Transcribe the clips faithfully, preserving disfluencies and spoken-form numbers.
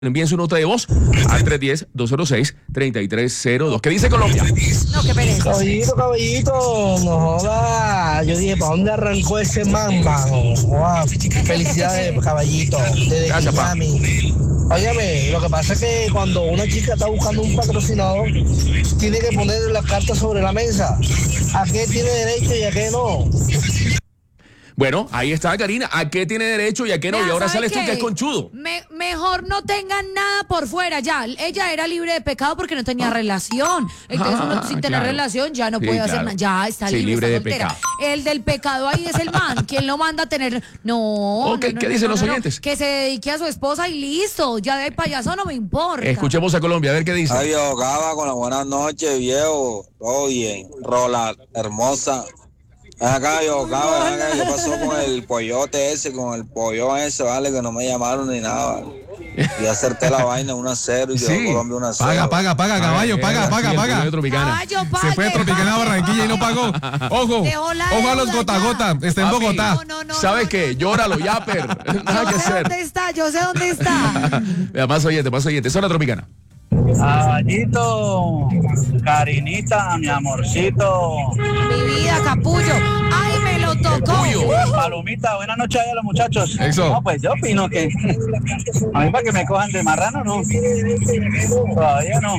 Envíen su nota de voz al tres uno cero, dos cero seis, tres tres cero dos. ¿Qué dice Colombia? No, qué pereza. Caballito, caballito, no joda. Yo dije, ¿para dónde arrancó ese man, mano? Wow. Felicidades, caballito. Desde Gracias, Miami. Óyeme, lo que pasa es que cuando una chica está buscando un patrocinador, tiene que poner las cartas sobre la mesa. ¿A qué tiene derecho y a qué no? Bueno, ahí está Karina. ¿A qué tiene derecho y a qué no? Vea, Y ahora ¿sabe sales tú qué? que es conchudo. Me- mejor no tengan nada por fuera ya. Ella era libre de pecado porque no tenía relación. Entonces Ah, uno sin tener claro. relación ya no Sí, puede hacer claro. nada. Ya está Sí, libre, libre está de soltera. pecado. El del pecado ahí es el man. ¿Quién lo manda a tener? No. Oh, ¿qué- no, no, qué no, dicen no, los no, no. oyentes? Que se dedique a su esposa y listo. Ya de payaso no me importa. Escuchemos a Colombia, a ver qué dice. Ay, Gaba, con la buenas noches, viejo. Todo bien. Rola, hermosa. Ven acá, yo, Gaba, ven acá, ¿qué pasó con el pollote ese, con el pollón ese, vale? Que no me llamaron ni nada, vale. Y acerté la vaina uno a cero y quedó Sí. Colombia uno a cero. Paga, paga, paga, caballo, Ah, paga, eh, paga, sí, el paga. pueblo de Tropicana. Caballo, Se fue a pague, Tropicana a pague. Barranquilla y no pagó. Ojo, Dejó la ojo a los deuda gota a ya. gota. Está en Papi. Bogotá. No, no, no, ¿Sabes no, qué? no, no. Llóralo, Yapper. Nada que Yo sé hacer. dónde está, yo sé dónde está. Vea, más oyente, más oyente. Zona Tropicana. Caballito, Karinita, mi amorcito. Mi vida, capullo. Ay, me lo tocó. Capullo. Uh, Palomita, buenas noches a los muchachos. Eso. No, pues yo opino que a mí para que me cojan de marrano, no. Todavía no.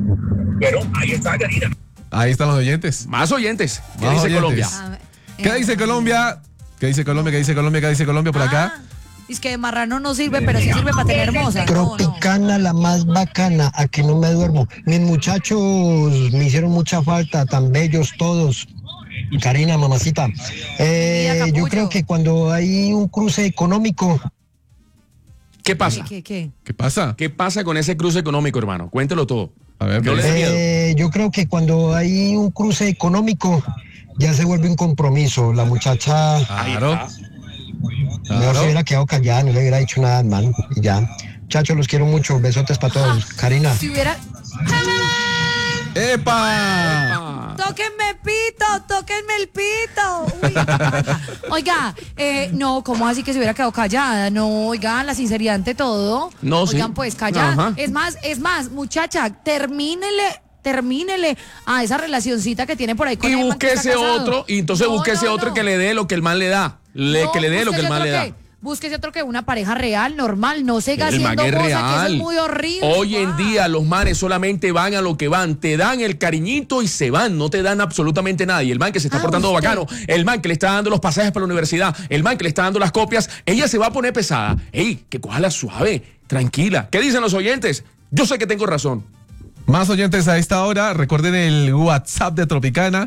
Ahí están los oyentes. Más oyentes. ¿Qué Más dice oyentes. Colombia? a ver, ¿Qué eh, dice Colombia? ¿Qué dice Colombia? ¿Qué dice Colombia? ¿Qué dice Colombia por acá? Ah, es que de marrano no sirve, pero sí sirve para tener hermosa. No, no. Tropicana, la más bacana, a que no me duermo. Mis muchachos me hicieron mucha falta, tan bellos todos. Karina, mamacita. Eh, Mira, yo capullo. creo que cuando hay un cruce económico, ¿Qué pasa? ¿Qué, qué, qué? ¿Qué pasa? ¿Qué pasa con ese cruce económico, hermano? Cuéntelo todo. A ver, No le dé miedo. eh, yo creo que cuando hay un cruce económico, ya se vuelve un compromiso. La muchacha Claro. mejor se Claro. hubiera quedado callada, no le hubiera dicho nada, hermano. Y ya. Muchachos, los quiero mucho. Besotes para todos. Karina. Si hubiera. ¡Epa! Ah. ¡Tóquenme pito! ¡Tóquenme el pito! Uy. Oiga, eh, no, ¿cómo así que se hubiera quedado callada? No, oigan, la sinceridad ante todo. No, sí. Oigan, pues callada. Ajá. Es más, es más, muchacha, termínele. Termínele a esa relacioncita que tiene por ahí con Y el man que está búsquese casado. otro, y entonces No, búsquese no, otro no. que le dé lo que el man le da. Le, No, que le dé lo que el búsquese man le otro da. que- Búsquese otro que una pareja real, normal, no siga El man haciendo es cosas, que eso real. es muy horrible. Hoy en Ah. día los manes solamente van a lo que van, te dan el cariñito y se van, no te dan absolutamente nada. Y el man que se está Ah, portando usted. bacano, el man que le está dando los pasajes para la universidad, el man que le está dando las copias, ella se va a poner pesada. Ey, que cójala suave, tranquila. ¿Qué dicen los oyentes? Yo sé que tengo razón. Más oyentes a esta hora. Recuerden el WhatsApp de Tropicana.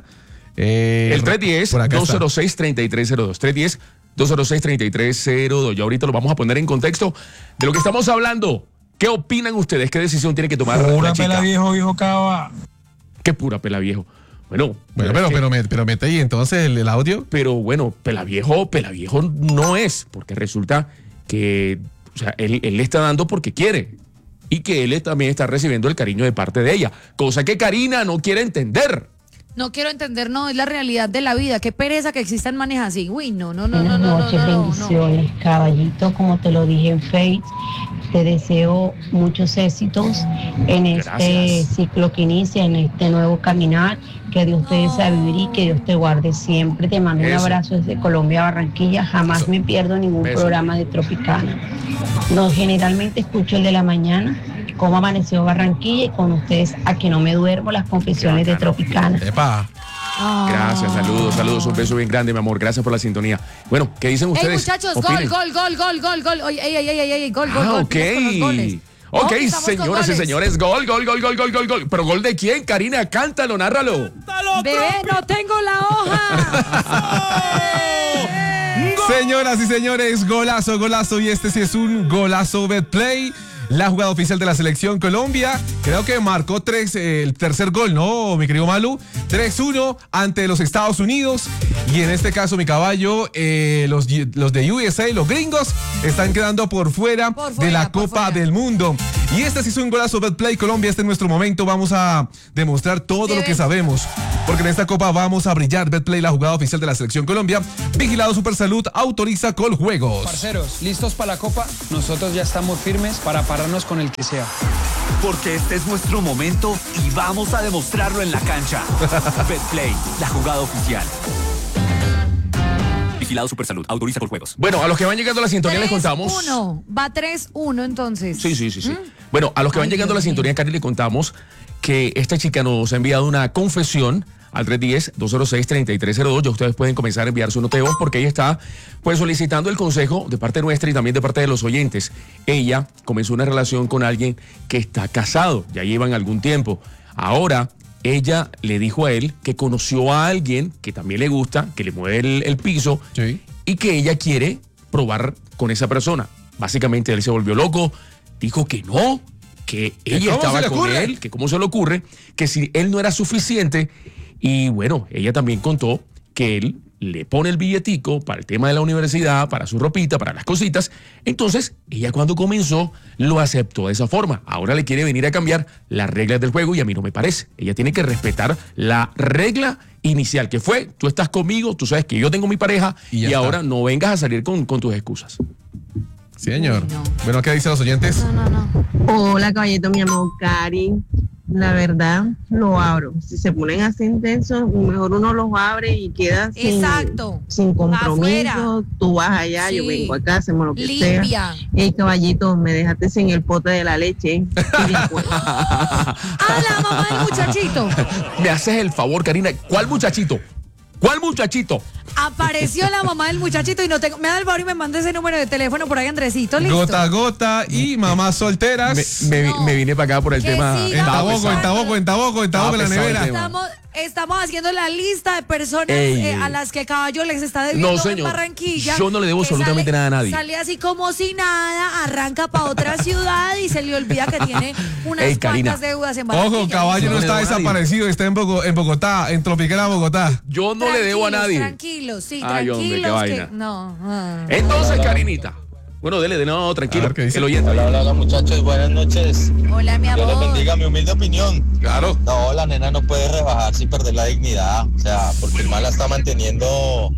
Eh, El tres uno cero, por acá dos está. cero seis, tres tres cero dos. tres uno cero, dos cero seis, tres tres cero dos. Ya ahorita lo vamos a poner en contexto de lo que estamos hablando. ¿Qué opinan ustedes? ¿Qué decisión tiene que tomar la chica? viejo, viejo Cava. Qué pura pela viejo. Bueno, Bueno, es pero, que- pero, me- pero mete ahí entonces el, el audio. pero bueno, pela viejo, pela viejo no es, porque resulta que, o sea, él, él le está dando porque quiere y que él también está recibiendo el cariño de parte de ella, cosa que Karina no quiere entender. No quiero entender, no, es la realidad de la vida. Qué pereza que existan manes así. Uy, no, no, no, no, Buenas no, no, noches, no, no, bendiciones, caballito, como te lo dije en Face, te deseo muchos éxitos en este Gracias. ciclo que inicia, en este nuevo caminar, que Dios te dé sabiduría y que Dios te guarde siempre. Te mando un Eso. abrazo desde Colombia, Barranquilla, jamás Eso. me pierdo ningún Eso. programa de Tropicana. No, generalmente escucho el de la mañana, cómo amaneció Barranquilla, y con ustedes a que no me duermo, las confesiones de Tropicana. ¡Epa! Ah. Gracias, saludos, saludos, un beso bien grande, mi amor, gracias por la sintonía. Bueno, ¿qué dicen Ey, ustedes? muchachos, gol, Opinen. gol, gol, gol, gol, gol. Oye, ey, ey, ey, ey, gol, gol, Ah, gol. ok. pilas con los goles. Ok, Gol, estamos con señoras y goles. señores, gol, gol, gol, gol, gol, gol, gol. ¿Pero gol de quién? Karina, cántalo, nárralo. Bebé, no tengo la hoja. Señoras y señores, golazo, golazo. Y este sí es un golazo Betplay. La jugada oficial de la selección Colombia. Creo que marcó tres, eh, el tercer gol, ¿no, mi querido Malu? tres uno ante los Estados Unidos. Y en este caso, mi caballo, eh, los, los de U S A, los gringos, están quedando por fuera, Por fuera, de la por Copa fuera. del Mundo. Y este sí es un golazo Betplay Colombia. Este es nuestro momento. Vamos a demostrar todo lo que sabemos. Porque en esta copa vamos a brillar. Betplay, la jugada oficial de la Selección Colombia. Vigilado Supersalud, autoriza Coljuegos. Parceros, ¿listos para la copa? Nosotros ya estamos firmes para pararnos con el que sea. Porque este es nuestro momento y vamos a demostrarlo en la cancha. Betplay, la jugada oficial. Vigilado Supersalud, autoriza Coljuegos. Bueno, a los que van llegando a la sintonía les contamos. tres uno, va tres uno entonces. Sí, sí, sí, sí. ¿Mm? Bueno, a los que van Ay, llegando Dios a la sintonía, Cari, le contamos que esta chica nos ha enviado una confesión al tres uno cero, dos cero seis, tres tres cero dos. Ya ustedes pueden comenzar a enviar su nota de voz porque ella está pues solicitando el consejo de parte nuestra y también de parte de los oyentes. Ella comenzó una relación con alguien que está casado, ya llevan algún tiempo. Ahora ella le dijo a él que conoció a alguien que también le gusta, que le mueve el, el piso, sí, y que ella quiere probar con esa persona. Básicamente él se volvió loco, dijo que no, que ella estaba con él, que cómo se le ocurre, que si él no era suficiente. Y bueno, ella también contó que él le pone el billetico para el tema de la universidad, para su ropita, para las cositas. Entonces, ella cuando comenzó lo aceptó de esa forma. Ahora le quiere venir a cambiar las reglas del juego y a mí no me parece. Ella tiene que respetar la regla inicial, que fue, tú estás conmigo, tú sabes que yo tengo mi pareja y, y ahora no vengas a salir con, con tus excusas. Sí, señor. Uy, no. Bueno, ¿qué dicen los oyentes? No, no, no. Hola, caballito, mi amor, Cari. La verdad, lo abro. Si se ponen así intensos, mejor uno los abre y queda sin, Exacto. sin compromiso. Afuera. Tú vas allá, Sí. yo vengo acá, hacemos lo que Limpia. sea. Ey, caballito, me dejaste sin el pote de la leche. Ah, la mamá del muchachito. Me haces el favor, Karina. ¿Cuál muchachito? ¿Cuál muchachito? Apareció la mamá del muchachito y no tengo. Me da el favor y me manda ese número de teléfono por ahí, Andresito. ¿Listo? Gota a gota y mamás solteras. Me, me, No. me vine para acá por el Que tema. siga En Taboco, en Taboco, en Taboco, en Taboco, en la pesado el nevera. tema. Estamos, estamos haciendo la lista de personas Ey, eh, ey. a las que Caballo les está debiendo No, señor. en Barranquilla. Yo no le debo que absolutamente sale- nada a nadie. Sale así como si nada, arranca para otra ciudad y se le olvida que tiene unas Ey, Karina. cuantas deudas en Barranquilla. Ojo, caballo no No le está debo a nadie. desaparecido, está en, Bogo- en Bogotá, en Tropicana, Bogotá. Yo no le debo a Tranquilos, nadie. Tranquilos, sí, Ay, hombre, qué tranquilos. vaina. que, no, ah. Entonces, Karinita. Bueno, dele, de no, tranquilo. A ver, ¿qué dice? El oyente. Hola, hola, hola, muchachos, buenas noches. Hola, mi Dios les amor. bendiga, mi humilde opinión. Claro. No, la nena no puede rebajarse y perder la dignidad. O sea, porque el mal la está manteniendo,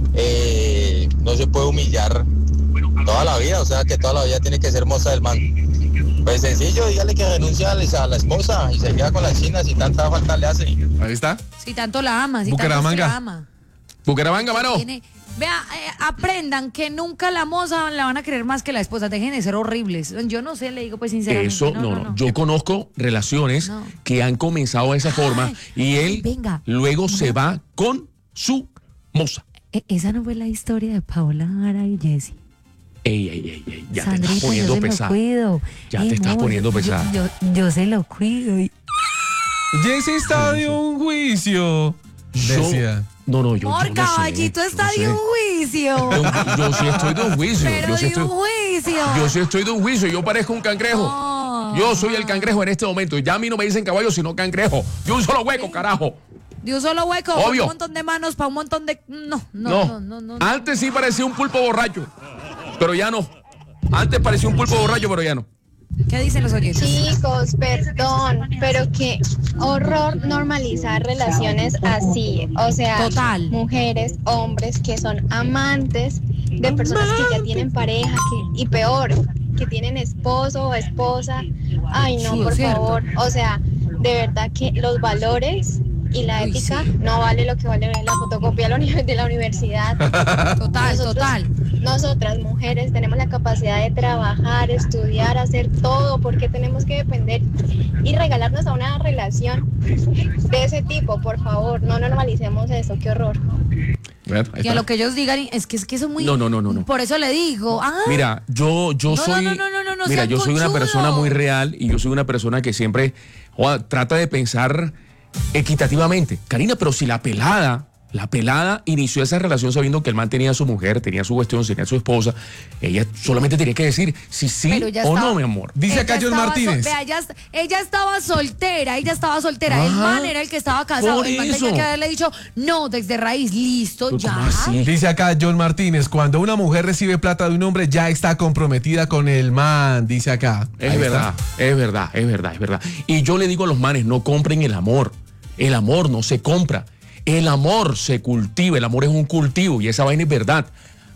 eh, no se puede humillar toda la vida. O sea, que toda la vida tiene que ser moza del man. Pues sencillo, dígale que renuncia a la esposa y se queda con las chinas y tanta falta le hace. Ahí está. Si tanto la ama, si tanto Bucaramanga. la ama. Bucaramanga, mano. Tiene- Vea, eh, aprendan que nunca la moza la van a querer más que la esposa. Dejen de ser horribles. Yo no sé, le digo pues sinceramente. Eso, no, no, Yo conozco relaciones No. que han comenzado de esa forma y él venga. luego se va con su moza. E- Esa no fue la historia de Paola Jara y Jessy. Ey, ey, ey, ey, ya te Sandrita, estás poniendo yo se pesada. lo cuido. Ya Ey, te estás no, poniendo yo- pesada. Yo, yo se lo cuido. y- Jessy está de un juicio. Yo- Decía. No, no, yo, Por yo no caballito sé, está yo de no un juicio. sé. Yo, yo sí estoy de un juicio. Pero Yo sí de estoy, un juicio. yo sí estoy de un juicio. Yo parezco un cangrejo. No. Yo soy el cangrejo en este momento. Ya a mí no me dicen caballo, sino cangrejo. Yo un solo hueco, carajo. De un solo hueco, Obvio. un montón de manos para un montón de. No, no, no, no, no. no. Antes sí parecía un pulpo borracho, pero ya no. Antes parecía un pulpo borracho, pero ya no. ¿Qué dicen los oyentes? Chicos, perdón, pero qué horror normalizar relaciones así. O sea, Total. mujeres, hombres que son amantes de personas que ya tienen pareja que, y peor, que tienen esposo o esposa. Ay, no, Sí, por es cierto. favor. O sea, de verdad que los valores y la Uy, ética sí. no vale lo que vale la fotocopia de la uni- de la universidad. Total, Nosotros- total. Nosotras, mujeres, tenemos la capacidad de trabajar, estudiar, hacer todo, porque tenemos que depender y regalarnos a una relación de ese tipo, por favor, no normalicemos eso, qué horror. Bueno, ahí Y a está. lo que ellos digan, es que es que eso es muy. No, no, no, no, no. Por eso le digo. Ah, Mira, yo, yo No, soy. no, no, no, no, no mira, sean yo soy una conchudos. persona muy real y yo soy una persona que siempre joda, trata de pensar equitativamente. Karina, pero si la pelada, La pelada inició esa relación sabiendo que el man tenía a su mujer, tenía su cuestión, tenía a su esposa. Ella solamente tenía que decir si sí o estaba, no, mi amor. Dice acá John Martínez. Vea, ella, ella estaba soltera, ella estaba soltera. Ajá, el man era el que estaba casado. El man tenía que haberle dicho, no, desde raíz, listo, ya. Dice acá John Martínez, cuando una mujer recibe plata de un hombre, ya está comprometida con el man, dice acá. Es Ahí verdad, está. es verdad, es verdad, es verdad. Y yo le digo a los manes, no compren el amor. El amor no se compra. El amor se cultiva, el amor es un cultivo y esa vaina es verdad.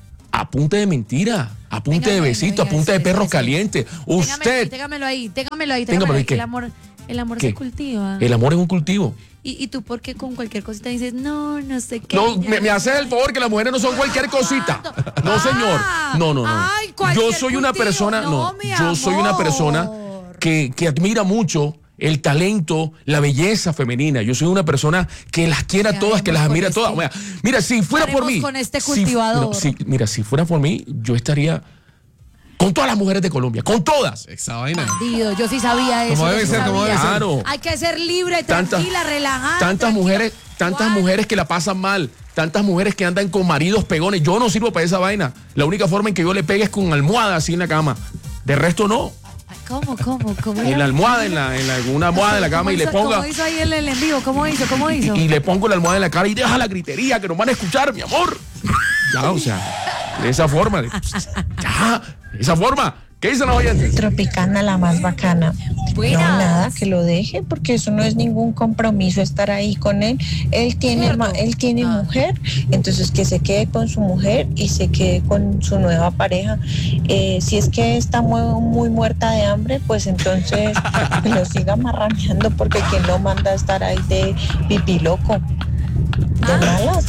A punta de mentira, a punta Téngame, de besito, a punta de perro caliente. Usted. Téngamelo ahí, téngamelo ahí, téngamelo ahí. El amor, el amor se cultiva. El amor es un cultivo. ¿Y, y tú por qué con cualquier cosita dices, no, no sé qué? No, me, me haces el favor que las mujeres no son cualquier cosita. No, ah, señor. No, no, no. Ay, yo soy una cultivo. persona, no, no yo soy una persona que, que admira mucho el talento, la belleza femenina. Yo soy una persona que las quiera a todas, que las admira a todas. Mira, mira, si fuera por mí. Con este cultivador. Si, no, si, mira, si fuera por mí, yo estaría con todas las mujeres de Colombia, con todas. Esa vaina. Bandido, yo sí sabía eso. Como debe ser, como debe ser. Claro. Hay que ser libre, tranquila, tantas, relajada. Tantas tranquila. mujeres, tantas What? mujeres que la pasan mal. Tantas mujeres que andan con maridos pegones. Yo no sirvo para esa vaina. La única forma en que yo le pegue es con almohada así en la cama. De resto no. ¿Cómo, cómo, cómo? En la almohada, en, la, en la, una almohada en la cama y le ponga. ¿Cómo hizo ahí el, el en vivo? ¿Cómo hizo? ¿Cómo hizo? Y, y le pongo la almohada en la cara y deja la gritería que nos van a escuchar, mi amor. Ya, o sea, de esa forma. De, ya, de esa forma. ¿Qué dicen los oyentes? Tropicana, la más bacana. Buenas. No, nada, que lo deje, porque eso no es ningún compromiso estar ahí con él. Él tiene, ma, él tiene ah. mujer, entonces que se quede con su mujer y se quede con su nueva pareja. Eh, si es que está muy, muy muerta de hambre, pues entonces que lo siga marraneando, porque quien lo manda a estar ahí de pipiloco, de malas.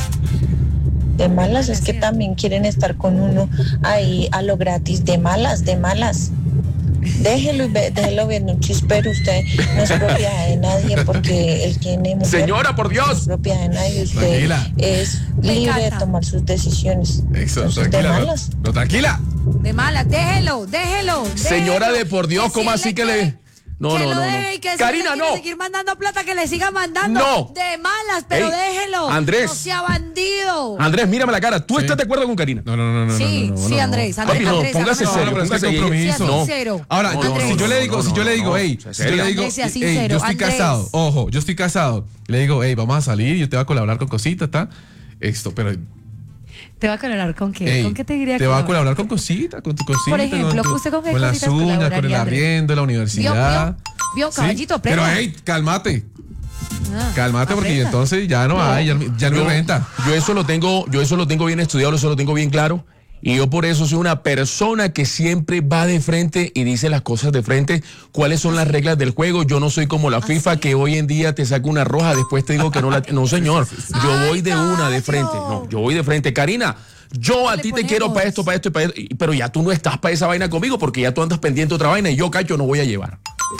De malas, es que también quieren estar con uno ahí a lo gratis, de malas, de malas. Déjelo, déjelo viendo un chispero, usted no es propiedad de nadie porque él tiene mujer. Señora, por Dios. No es propiedad de nadie, usted tranquila. Es libre de tomar sus decisiones. Eso, Entonces, tranquila. De malas. No, no, tranquila. De malas, déjelo, déjelo. Señora déjelo. de por Dios, ¿cómo así que, que le...? No, que no, lo no, deje no. y que Karina, si no. seguir mandando plata, que le siga mandando. No. De malas, pero Ey, déjelo. Andrés. No sea bandido. Andrés, mírame la cara. ¿Tú sí. estás de acuerdo con Karina? No, no, no, no. Sí, no, no, no, sí, no, Andrés. no. Andrés, Papi, no, Andrés, póngase Andrés, serio, no, póngase compromiso. Sea sincero. Ahora, no, yo, no, si yo no, le digo, no, si yo le digo, no, hey, no, si yo le digo, Andrés, sea hey, sincero, yo estoy Andrés. casado, ojo, yo estoy casado. Le digo, hey, vamos a salir, yo te voy a colaborar con cositas, ¿está? Esto, pero... ¿Te va a colaborar con qué? Ey, ¿Con qué te diría Te que va a colaborar con cositas, con tu cosita. Por ejemplo, con, ¿usted con qué con las cositas uñas, con el colaboraría, arriendo, la universidad. ¿Vio, vio, vio caballito? ¿Sí? Pero, hey, cálmate. Ah, Cálmate, porque aprenda. entonces ya no, no hay, ya, ya no yo, hay renta. Yo eso lo tengo, yo eso lo tengo bien estudiado, eso lo tengo bien claro. Y yo por eso soy una persona que siempre va de frente y dice las cosas de frente, cuáles son las reglas del juego. Yo no soy como la FIFA que hoy en día te saca una roja, después te digo que no la... No, señor, yo voy de una de frente. No, yo voy de frente. Karina, yo a ti te quiero para esto, para esto y para esto, pero ya tú no estás para esa vaina conmigo porque ya tú andas pendiente de otra vaina y yo, cacho, no voy a llevar.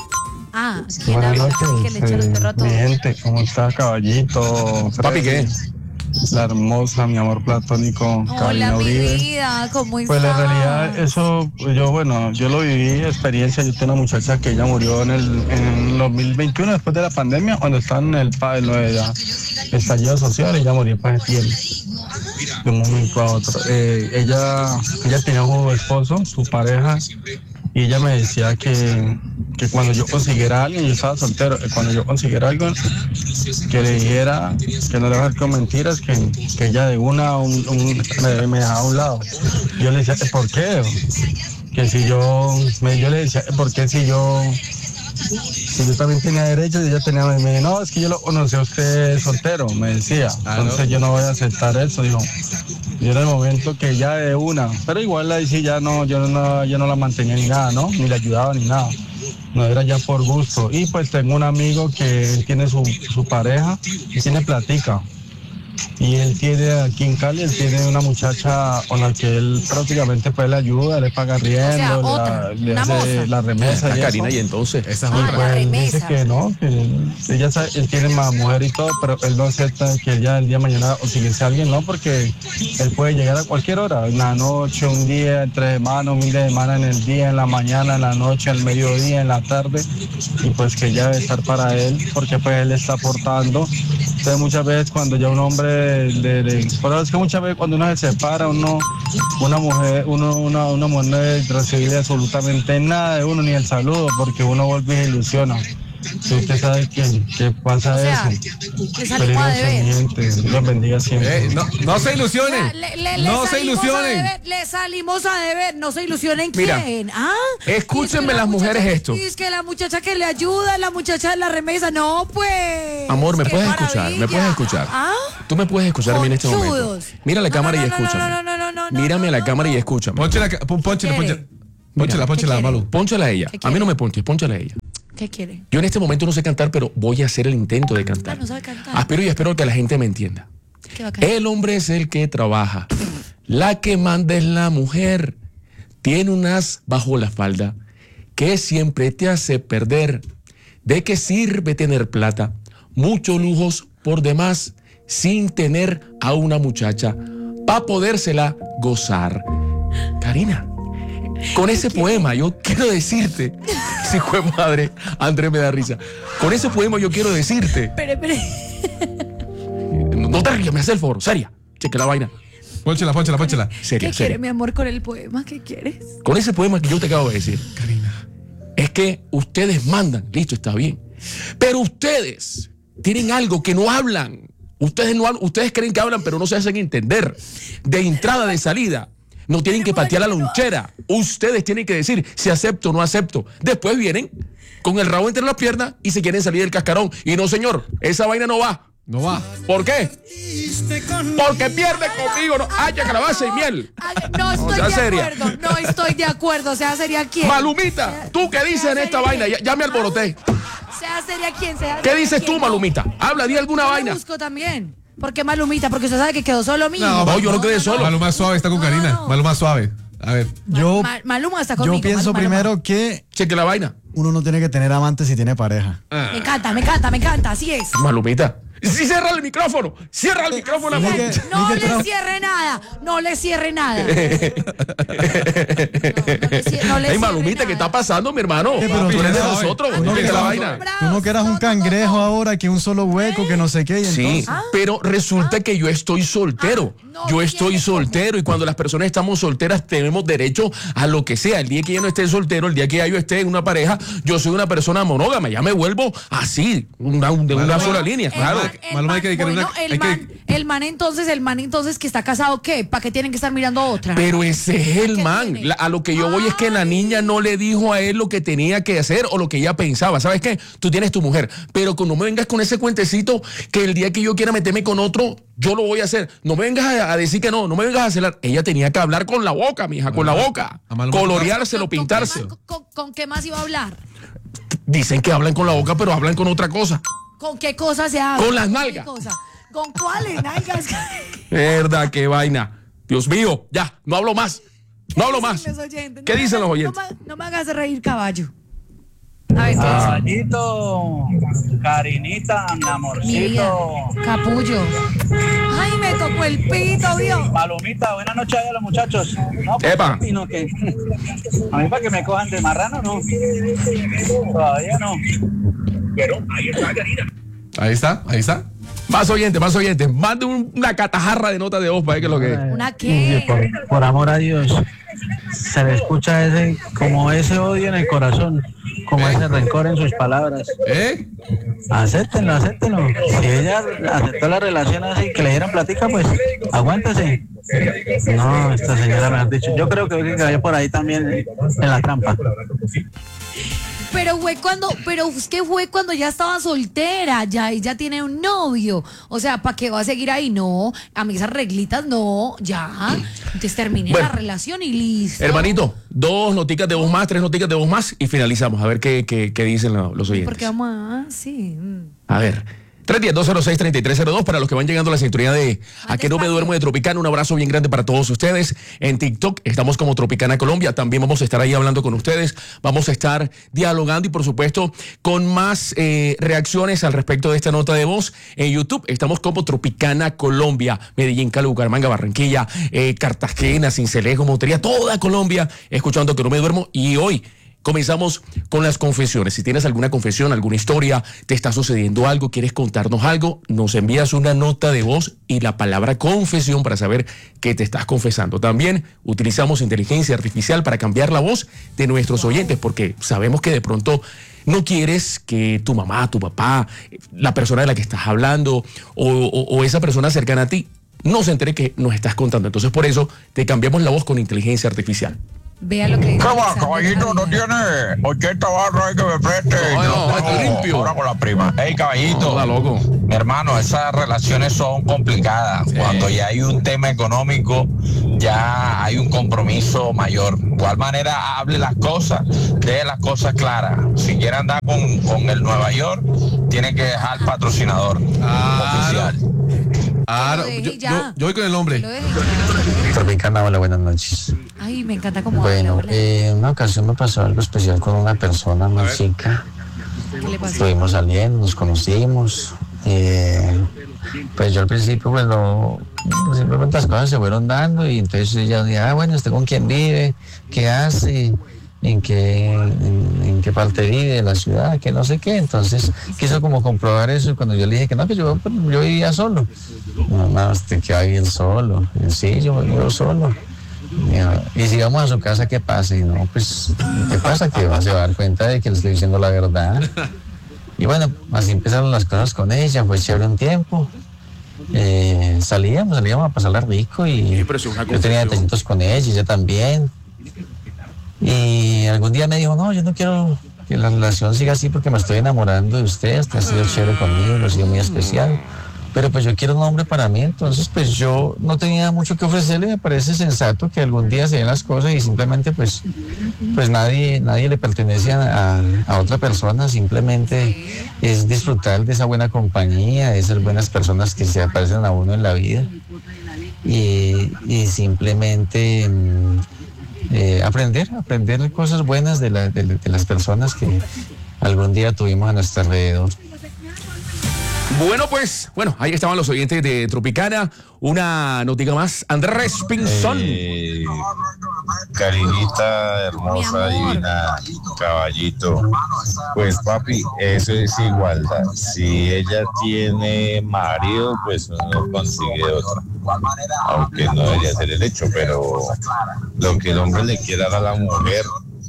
Ah, ¿quién Buenas habla? noches, Que le echa los perros a eh, todos. mi gente, ¿cómo está, caballito? Papi, ¿qué? La hermosa, mi amor platónico, Hola, Karina mi Uribe. vida, ¿cómo estás? Pues la realidad, eso, yo, bueno, yo lo viví, experiencia. Yo tengo una muchacha que ella murió en el en dos mil veintiuno, después de la pandemia, cuando estaba en el, en lo de la estallido social, ella murió para el tiempo, de un momento a otro. Eh, ella, ella tenía un esposo, su pareja, y ella me decía que, que cuando yo consiguiera a alguien, yo estaba soltero, que cuando yo consiguiera algo, que le dijera, que no le iba a dar con mentiras, que, que ella de una un, un, me, me dejaba a un lado. Yo le decía, ¿por qué? Que si yo, me, yo le decía, ¿por qué si yo, si yo también tenía derechos y ella tenía, me dijo, no, es que yo lo conocí a usted soltero, me decía, entonces yo no voy a aceptar eso, dijo. Y era el momento que ya de una, pero igual ahí sí ya no, yo no, yo no la mantenía ni nada, ¿no? Ni le ayudaba ni nada. No, era ya por gusto. Y pues tengo un amigo que tiene su, su pareja y tiene platica. Y él tiene aquí en Cali, él tiene una muchacha con la que él prácticamente pues le ayuda, le paga riendo, O sea, la- otra, le una hace moza. la remesa. Ah, y Karina, eso. y entonces. Esa es Ah, Y otra. la pues él remesa. dice que no, que ella sabe, él tiene más mujer y todo, pero él no acepta que ella el día de mañana o siguiese a alguien, no, porque él puede llegar a cualquier hora, en la noche, un día, entre semana, un fin de semana, en el día, en la mañana, en la noche, al mediodía, en la tarde, y pues que ella debe estar para él, porque pues él está aportando. Entonces muchas veces cuando ya un hombre de, de, de pero es que muchas veces cuando uno se separa, uno, una mujer, uno, una, una mujer no debe recibirle absolutamente nada de uno, ni el saludo, porque uno vuelve y se ilusiona. Si usted sabe que, que pasa O sea, eso. le salimos a deber. Dios los bendiga siempre. Eh, no, no se O sea, ilusionen. le, le- le No se salimos a ilusionen. deber, le salimos a deber, no se ilusionen. Mira, ¿Quién? ¿Ah? escúchenme Y es que la las mujeres muchacha- esto. y Es que la muchacha que le ayuda, la muchacha de la remesa, no, pues. Amor, ¿me Qué puedes escuchar? maravilla. ¿Me puedes escuchar? ¿Ah? Tú me puedes escuchar a mí en este momento. Conchudos. Mira la No, cámara no, y no, no, escúchame. no, no, no, no, no, Mírame a la no, cámara no. y escúchame. Pónchela, pon- pónchela, ¿Qué pónchela. quiere? Pónchela, pónchela, ¿Qué Malu. Pónchala a ella. ¿Qué A mí quiere? no me ponches, pónchala a ella. ¿Qué quiere? Yo en este momento no sé cantar, pero voy a hacer el intento de Ah, cantar. no sabe cantar. Aspiro y espero que la gente me entienda. ¿Qué va a caer? El hombre es el que trabaja. La que manda es la mujer. Tiene unas bajo la falda que siempre te hace perder. ¿De qué sirve tener plata? Muchos lujos por demás sin tener a una muchacha para podérsela gozar. Karina, con ese poema yo quiero decirte, si fue madre, Andrés me da risa. Con ese poema yo quiero decirte, Espere, espere. no, no te rías, me hace el foro, seria, cheque la vaina, Pónchela, pónchela, pónchela. seria, ¿Qué seria. quiere, mi amor, con el poema? ¿Qué quieres? Con ese poema que yo te acabo de decir, Karina, es que ustedes mandan, listo, está bien, pero ustedes tienen algo que no hablan. Ustedes no hablan, ustedes creen que hablan, pero no se hacen entender. De entrada, de salida. No tienen que patear la lonchera. Ustedes tienen que decir si acepto o no acepto. Después vienen con el rabo entre las piernas y se quieren salir del cascarón. Y no, señor, esa vaina no va. No va. ¿Por qué? Porque pierde conmigo. No, haya calabaza y miel. Ay, no estoy sea de seria. acuerdo. No estoy de acuerdo. O sea, sería quién. Malumita, ¿tú qué dices en esta vaina? Ya, ya me alboroté. Sea sería quién. Sea ¿Qué sería dices quién. tú, Malumita? Habla, di alguna Yo lo vaina. busco también. ¿Por qué Malumita? Porque usted sabe que quedó solo mío. No, No, yo no quedé solo. Maluma suave está con No, Karina. no. Maluma suave. A ver. Yo, Ma- Maluma está conmigo. yo pienso Maluma, primero Maluma. que Cheque la vaina. uno no tiene que tener amantes si tiene pareja. Me encanta, me encanta, me encanta. Así es. Malumita. Sí, cierra el micrófono. Cierra el micrófono. Ni amor. que- No ni que le tra- cierre nada. No le cierre nada. No, no le cie- no le Ey, cierre Malumita, nada. ¿qué está pasando, mi hermano? Eh, pero Tú tú eres de no- nosotros. tú no Cheque la quedas- vaina. Tú no que eras un cangrejo ahora, que un solo hueco, que no sé qué. Y Sí, entonces, pero resulta que yo estoy soltero. Ah, no Yo estoy tiene soltero y cuando las personas estamos solteras tenemos derecho a lo que sea. El día que yo no esté soltero, el día que ya yo esté en una pareja, yo soy una persona monógama. Ya me vuelvo así, una, de una Maluma, sola línea, El claro. man- el Maluma, hay man- que dedicarle una- bueno, el hay que- man- el man entonces, el man entonces que está casado, ¿qué? ¿Para qué tienen que estar mirando a otra? Pero ese es el ¿Qué man. tiene? La- a lo que yo voy es que la niña no le dijo a él lo que tenía que hacer o lo que ella pensaba. ¿Sabes qué? Tú tienes tu mujer, pero que no me vengas con ese cuentecito que el día que yo quiera meterme con otro, yo lo voy a hacer. No me vengas a, a decir que no, no me vengas a celar. Ella tenía que hablar con la boca, mija, con la boca. A Maluma. Coloreárselo, ¿Con- con qué pintarse. más- con, con qué más iba a hablar? Dicen que hablan con la boca, pero hablan con otra cosa. ¿Con qué cosa se habla? Con las qué nalgas. cosa? ¿Con cuáles nalgas? Verdad, qué vaina. Dios mío, ya, no hablo más. No hablo más. Los oyentes, ¿Qué no me dicen hagas- los oyentes? No, me- no me hagas reír, caballo. A ver, ¿qué Caballito, Karinita, mi dice? Mi amorcito. vida. Capullo. Ay, me tocó el pito, Dios. Palomita, buenas noches a los muchachos. No, pues, Epa. sino que a mí para que me cojan de marrano, no. Todavía no. Pero ahí está Karina. Ahí está, ahí está. Más oyentes, más oyentes. Mande un- una catajarra de nota de voz para ver qué es lo que es. ¿Una Y qué? por, por amor a Dios, se le escucha ese, como ese odio en el corazón, como ese rencor en sus palabras. ¿Eh? Acéptenlo, acéptenlo. Si ella aceptó la relación así, que le dieran platica, pues aguántese. No, esta señora me ha dicho. Yo creo que cayó por ahí también en la trampa. Pero fue cuando, pero es que fue cuando ya estaba soltera, ya ella tiene un novio. O sea, ¿para qué va a seguir ahí? No, a mí esas reglitas no, ya. Entonces terminé Bueno. la relación y listo. Hermanito, dos noticas de voz más, tres noticas de voz más y finalizamos. A ver qué, qué, qué dicen lo- los oyentes. Porque vamos a, sí. mm. A ver. tres uno cero, dos cero seis, tres tres cero dos para los que van llegando a la sintonía de A que no me duermo de Tropicana. Un abrazo bien grande para todos ustedes. En TikTok estamos como Tropicana Colombia. También vamos a estar ahí hablando con ustedes. Vamos a estar dialogando y por supuesto con más eh, reacciones al respecto de esta nota de voz. En YouTube estamos como Tropicana Colombia. Medellín, Cali, Bucaramanga, Barranquilla, eh, Cartagena, Sincelejo, Montería, toda Colombia escuchando Que no me duermo. Y hoy comenzamos con las confesiones. Si tienes alguna confesión, alguna historia, te está sucediendo algo, quieres contarnos algo, nos envías una nota de voz y la palabra confesión para saber qué te estás confesando. También utilizamos inteligencia artificial para cambiar la voz de nuestros oyentes, porque sabemos que de pronto no quieres que tu mamá, tu papá, la persona de la que estás hablando o, o, o esa persona cercana a ti no se entere que nos estás contando. Entonces, por eso te cambiamos la voz con inteligencia artificial. Vea lo que dice. ¿Qué va, caballito? ¿No tiene ochenta barras ahí que me preste? No, no, Yo está limpio. Ahora con la prima. Ey, caballito. No, loco. Mi hermano, esas relaciones son complicadas. Sí. Cuando ya hay un tema económico, ya hay un compromiso mayor. De igual manera, hable las cosas, deje las cosas claras. Si quiere andar con, con el Nueva York, tiene que dejar el patrocinador ah, oficial. Ah, yo, yo, yo voy con el hombre. Tropicana, hola, buenas noches. Ay, me encanta cómo Bueno, habla. eh, en una ocasión me pasó algo especial con una persona muy chica. ¿Qué le pasó? Estuvimos saliendo, nos conocimos. Eh, pues yo al principio, pues no, simplemente las cosas se fueron dando y entonces ella dije, ah, bueno, ¿usted con quién vive? ¿Qué hace? ¿En qué, en, en qué parte vive de la ciudad? Que no sé qué. Entonces quiso como comprobar eso y cuando yo le dije que no, que yo, yo vivía solo. No, no, usted que va a vivir solo. Y, sí, yo vivo solo. Y si vamos a su casa, ¿qué pasa? Y no, pues, ¿qué pasa? Que va, se va a dar cuenta de que le estoy diciendo la verdad. Y bueno, así empezaron las cosas con ella, fue chévere un tiempo. Eh, salíamos, salíamos a pasarla rico y yo tenía detallitos con ella y ella también. Y algún día me dijo, no, yo no quiero que la relación siga así porque me estoy enamorando de usted, usted ha sido chévere conmigo, ha sido muy especial. Pero pues yo quiero un hombre para mí, entonces pues yo no tenía mucho que ofrecerle, me parece sensato que algún día se den las cosas y simplemente pues, pues nadie, nadie le pertenece a, a otra persona, simplemente es disfrutar de esa buena compañía, de esas buenas personas que se aparecen a uno en la vida y, y simplemente eh, aprender, aprender cosas buenas de, la, de, de las personas que algún día tuvimos a nuestro alrededor. Bueno, pues, bueno, ahí estaban los oyentes de Tropicana. Una noticia más. Andrés Pinzón. Eh, Karinita, hermosa, divina, caballito. Pues, papi, eso es igualdad. Si ella tiene marido, pues uno consigue otro. Aunque no debería ser el hecho, pero lo que el hombre le quiera dar a la mujer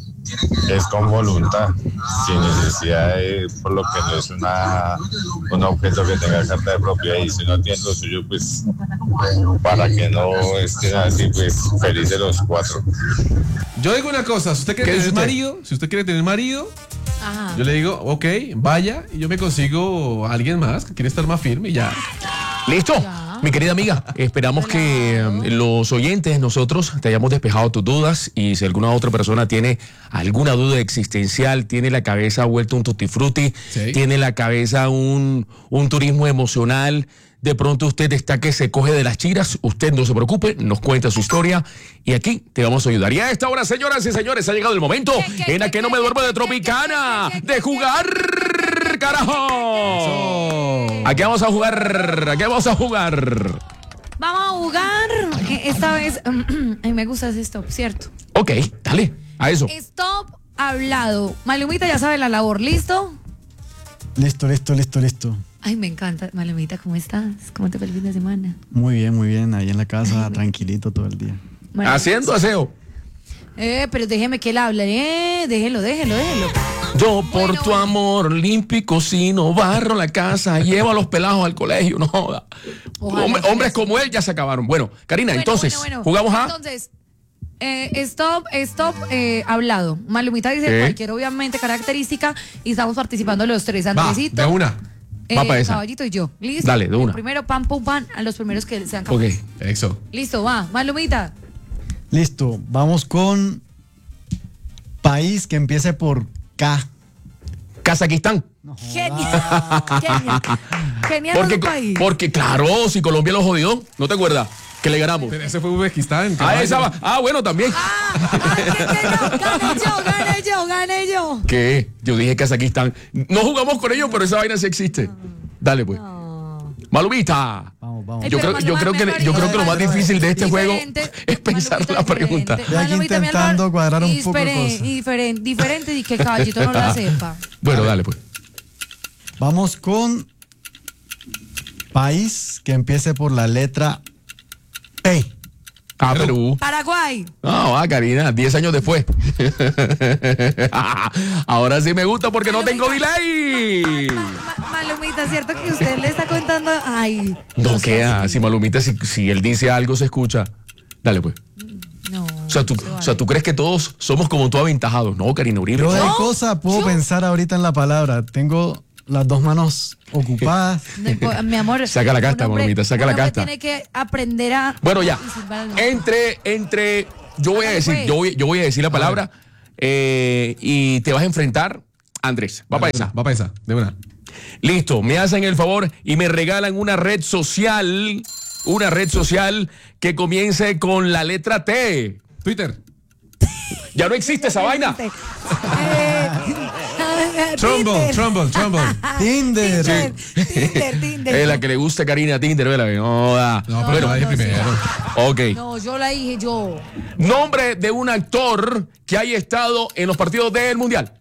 es con voluntad, sin necesidad de, por lo que no es una un objeto que tenga carta de propiedad, y si no tiene lo suyo, pues para que no estén así, pues felices los cuatro. Yo digo una cosa, si usted quiere tener marido, si usted quiere tener marido, ajá, yo le digo, ok, vaya, y yo me consigo a alguien más que quiere estar más firme y ya. ¿Listo? Ya. Mi querida amiga, esperamos claro. que um, los oyentes, nosotros, te hayamos despejado tus dudas, y si alguna otra persona tiene alguna duda existencial, tiene la cabeza vuelta un tutti frutti, sí, tiene la cabeza un, un turismo emocional, de pronto usted está que se coge de las chiras, usted no se preocupe, nos cuenta su historia y aquí te vamos a ayudar. Y a esta hora, señoras y señores, ha llegado el momento en la que no me duermo de Tropicana, de jugar, carajo. Eso. ¿A qué vamos a jugar? ¿A qué vamos a jugar? Vamos a jugar, esta vez, a mí me gusta ese stop, ¿cierto? Ok, dale, a eso. Stop hablado. Malumita ya sabe la labor, ¿listo? Listo, listo, listo, listo. Ay, me encanta. Malumita, ¿cómo estás? ¿Cómo te fue el fin de semana? Muy bien, muy bien. Ahí en la casa, ay, tranquilito todo el día. Bueno, haciendo aseo. Eh, pero déjeme que él hable, eh. Déjelo, déjelo, déjelo. Yo por bueno, tu bueno. amor limpio, cocino, barro la casa, llevo a los pelados al colegio, no joda. Hombre, hombres como él ya se acabaron. Bueno, Karina, bueno, entonces, bueno, bueno. ¿jugamos a? Entonces, eh, stop, stop, eh, hablado. Malumita dice ¿qué? Cualquier, obviamente, característica y estamos participando los tres. Andresito. Va, de una. Va eh, para esa. Caballito y yo. ¿Listo? Dale, de una. El primero, pam, pum, pam, a los primeros que sean capaces. Ok, eso. Listo, va. Malumita. Listo, vamos con país que empiece por K. Kazajistán. No, genial. Genial. Genial porque, país. Porque, claro, si Colombia lo jodió, ¿no te acuerdas? Que le ganamos. Pero ese fue Uzbekistán. Ah, esa va. Ah, bueno, también. Ah, ay, que, que no, gané yo, gané yo, gané yo. ¿Qué? Yo dije Kazajistán. No jugamos con ellos, pero esa vaina sí existe. Dale, pues. No. Malumita. Vamos, vamos. Yo creo, yo creo que yo creo que lo más difícil de este juego es pensar la pregunta. Estoy aquí intentando cuadrar un poco de cosas. Diferente, diferente y que Caballito no la sepa. Bueno, dale pues. Vamos con país que empiece por la letra P. Ah, Perú. Paraguay. No, va, Karina, diez años después. Ahora sí me gusta porque no tengo delay. Malumita, ¿cierto que usted le está contando? Ay. No queda, si Malumita, si, si él dice algo se escucha. Dale pues. No. O sea, tú, o sea, ¿tú crees que todos somos como tú aventajados? No, Karina Uribe. Yo de no. cosa puedo ¿Yo? pensar ahorita en la palabra. Tengo las dos manos ocupadas. Mi amor. Saca la casta, hombre, Malumita, saca la casta. Tiene que aprender a. Bueno, ya. Entre, entre, yo voy a decir, yo voy, yo voy a decir la palabra eh, y te vas a enfrentar, Andrés. Va para esa. Va para esa, de una. Listo, me hacen el favor y me regalan una red social, una red social que comience con la letra T. Twitter. Ya no existe esa vaina. Trumble, Trumble, Trumble. Tinder. Sí. Tinder, Tinder. Es la que le gusta a Karina Tinder, ¿verdad? No, da. No, pero la dije primero. Ok. No, yo la dije yo. Nombre de un actor que haya estado en los partidos del Mundial.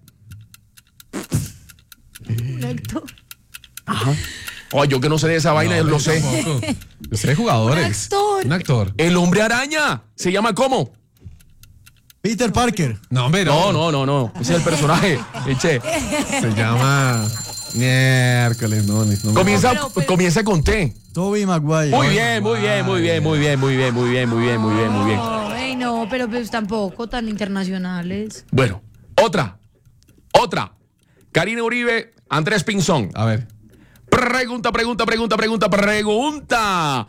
Un actor. Ajá. Oh, yo que no sé de esa vaina, No, lo sé. tampoco. Yo sé de jugadores. Un actor. Un actor. El hombre araña. ¿Se llama cómo? Peter Parker. No, hombre, No, no, no, no. Ese es el personaje. Eche. Se llama. Miércoles, no, no, no. Comienza, pero, pero- comienza con T. Tobey Maguire. Muy bien, muy bien, muy bien, muy bien, muy bien, muy bien, muy bien, muy bien, muy bien. No, ey, no, pero pues tampoco tan internacionales. Bueno, otra. Otra. Karina Uribe, Andrés Pinzón. A ver. Pregunta, pregunta, pregunta, pregunta, pregunta.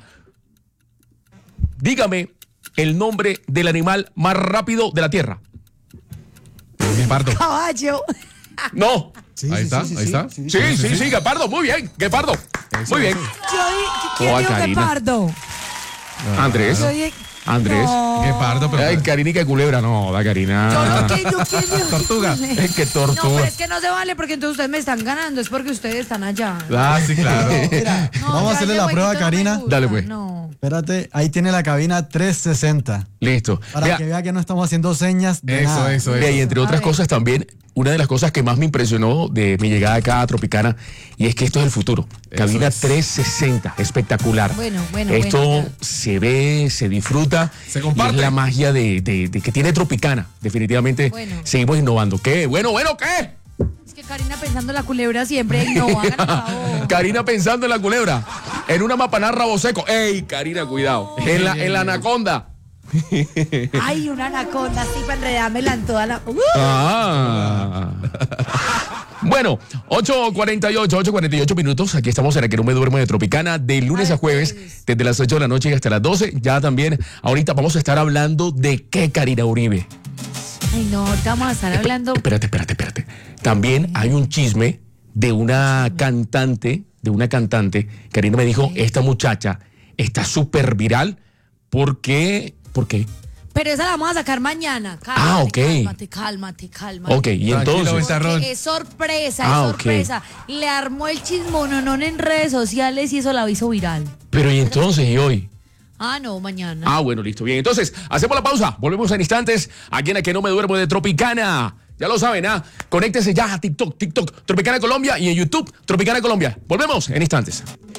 Dígame el nombre del animal más rápido de la Tierra. Guepardo. Caballo. No. Sí, Ahí sí, está, sí, ahí sí, está. sí, Sí, sí, sí, Guepardo. Muy bien, Guepardo. Eso, Muy bien. eso. Yo di, ¿quién Oh, dijo Karina. Guepardo? Andrés. Yo dije- Andrés. No. Guepardo, pero. Ay, Karina y que culebra. No, da Karina. Yo no, ¿qué? Yo, ¿quién dijo? Tortuga. Es que No, pero tortuga. es que no se vale porque entonces ustedes me están ganando, es porque ustedes están allá. Ah, sí, claro. Mira, No, vamos ya a hacerle ese la prueba a jueguito no me Karina. gusta, Dale, pues. No. Espérate, ahí tiene la cabina trescientos sesenta. Listo. Para Vea, que vea que no estamos haciendo señas de Eso, nada. eso, vea, eso. y entre A otras ver. cosas también, una de las cosas que más me impresionó de mi llegada acá a Tropicana, y es que esto es el futuro. Cabina es. trescientos sesenta, espectacular. Bueno, bueno, Esto bueno, ya. se ve, se disfruta. Se y comparte. es la magia de, de- de que tiene Tropicana. Definitivamente Bueno. seguimos innovando. ¿Qué? Bueno, bueno, ¿qué? Es que Karina pensando en la culebra siempre, no, hagan el favor. Karina pensando en la culebra. En una mapaná rabo seco. ¡Ey, Karina, cuidado! En la, en la anaconda. Ay, una anaconda así para enredármela en toda la. ¡Uh! Ah. Bueno, ocho cuarenta y ocho, ocho cuarenta y ocho minutos. Aquí estamos en Aquí no me duermo de Tropicana, de lunes a jueves, desde las ocho de la noche y hasta las doce. Ya también, ahorita vamos a estar hablando de qué, Karina Uribe. Ay, no, ahorita vamos a estar hablando. Espérate, espérate, espérate. También hay un chisme de una cantante, de una cantante. Karina me dijo, esta muchacha está súper viral porque, ¿por qué? Pero esa la vamos a sacar mañana. Cálmate, Ah, ok. Cálmate, cálmate, cálmate. Ok, y Tranquilo, entonces. Bezarrón. Porque es sorpresa, Ah, es ok. sorpresa. Le armó el chismononón en redes sociales y eso la hizo viral. Pero y entonces, ¿y hoy? Ah, no, mañana. Ah, bueno, listo, bien. Entonces, hacemos la pausa. Volvemos en instantes aquí en A Que No Me Duermo de Tropicana. Ya lo saben, ¿ah? Conéctense ya a TikTok, TikTok, Tropicana Colombia y en YouTube, Tropicana Colombia. Volvemos en instantes.